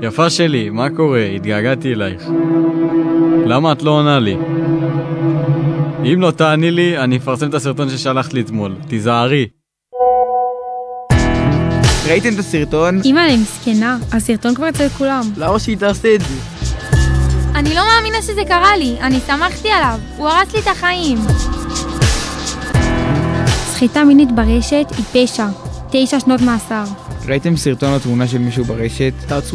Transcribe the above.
יפה שלי, מה קורה? התגעגעתי אלייך. למה את לא עונה לי? אם לא תעני לי, אני אפרסם את הסרטון ששלחת לי אתמול. תיזהרי. ראיתם את הסרטון? אמא, אני מסכנה. הסרטון כבר אצל כולם. למה שהיא תעשה את זה? אני לא מאמינה שזה קרה לי. אני שמחתי עליו. הוא הרס לי את החיים. סחיטה מינית ברשת היא פשע. 9 שנות מאסר. ראיתם סרטון או תמונה של מישהו ברשת? תעצרו